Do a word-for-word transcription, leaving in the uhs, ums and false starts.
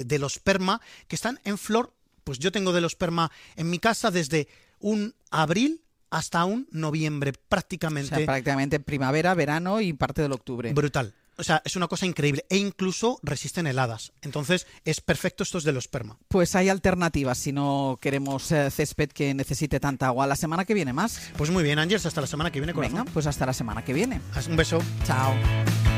Delosperma, que están en flor. Pues yo tengo Delosperma en mi casa desde un abril hasta un noviembre, prácticamente. O sea, prácticamente primavera, verano y parte del octubre. Brutal. O sea, es una cosa increíble. E incluso resisten heladas. Entonces, es perfecto estos Delosperma. Pues hay alternativas si no queremos eh, césped que necesite tanta agua. La semana que viene más. Pues muy bien, Ángeles, hasta la semana que viene, corazón. Venga, pues hasta la semana que viene. Un beso. Chao.